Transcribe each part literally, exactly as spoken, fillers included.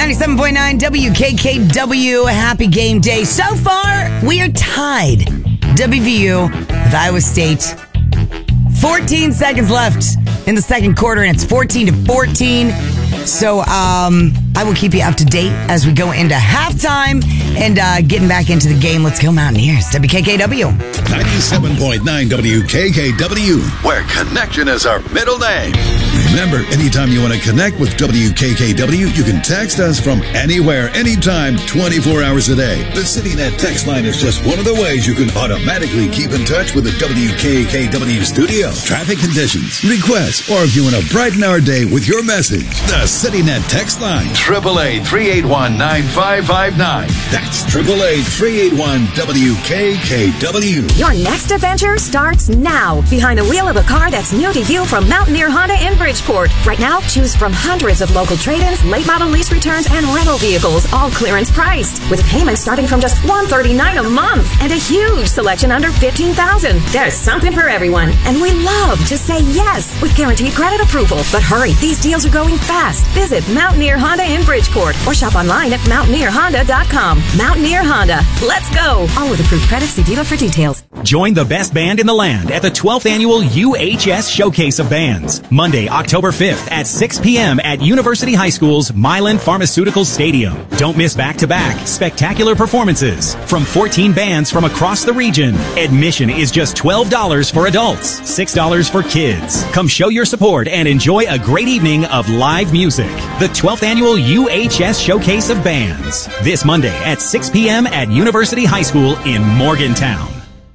ninety-seven point nine W K K W. Happy game day. So far, we are tied. W V U with Iowa State. fourteen seconds left in the second quarter, and it's fourteen to fourteen. So um, I will keep you up to date as we go into halftime and uh, getting back into the game. Let's go Mountaineers. W K K W. ninety-seven point nine W K K W, where connection is our middle name. Remember, anytime you want to connect with W K K W, you can text us from anywhere, anytime, twenty-four hours a day. The CityNet text line is just one of the ways you can automatically keep in touch with the W K K W studio. Traffic conditions, requests, or if you want to brighten our day with your message, the CityNet text line, eight eight eight, three eight one, nine five five nine. That's eight eight eight, three eight one, W K K W. Your next adventure starts now. Behind the wheel of a car that's new to you from Mountaineer Honda in Bridgeport. Right now, choose from hundreds of local trade-ins, late model lease returns, and rental vehicles, all clearance priced, with payments starting from just one hundred thirty-nine dollars a month and a huge selection under fifteen thousand dollars. There's something for everyone, and we love to say yes with guaranteed credit approval. But hurry, these deals are going fast. Visit Mountaineer Honda in Bridgeport or shop online at mountaineer honda dot com. Mountaineer Honda, let's go! All with approved credit. See dealer for details. Join the best band in the land at the twelfth Annual U H S Showcase of Bands, Monday, October fifth at six p.m. at University High School's Milan Pharmaceutical Stadium. Don't miss back-to-back spectacular performances from fourteen bands from across the region. Admission is just twelve dollars for adults, six dollars for kids. Come show your support and enjoy a great evening of live music. The twelfth Annual U H S Showcase of Bands, this Monday at six p.m. at University High School in Morgantown.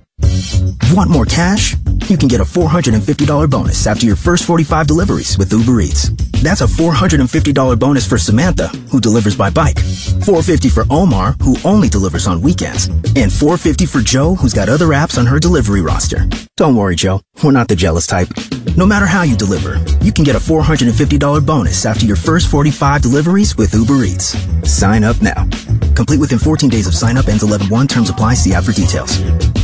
Want more cash? You can get a four hundred fifty dollars bonus after your first forty-five deliveries with Uber Eats. That's a four hundred fifty dollars bonus for Samantha, who delivers by bike, four hundred fifty dollars for Omar, who only delivers on weekends, and four hundred fifty dollars for Joe, who's got other apps on her delivery roster. Don't worry, Joe. We're not the jealous type. No matter how you deliver, you can get a four hundred fifty dollars bonus after your first forty-five deliveries with Uber Eats. Sign up now. Complete within fourteen days of sign up. Ends eleven one. Terms apply. See app for details.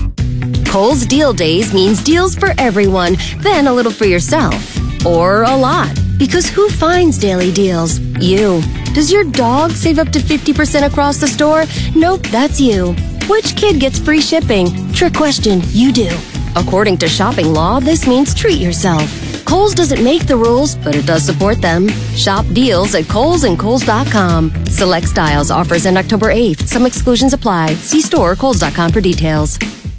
Kohl's Deal Days means deals for everyone, then a little for yourself. Or a lot. Because who finds daily deals? You. Does your dog save up to fifty percent across the store? Nope, that's you. Which kid gets free shipping? Trick question, you do. According to shopping law, this means treat yourself. Kohl's doesn't make the rules, but it does support them. Shop deals at Kohl's and Kohl's dot com. Select styles offers end October eighth. Some exclusions apply. See store or Kohl's dot com for details.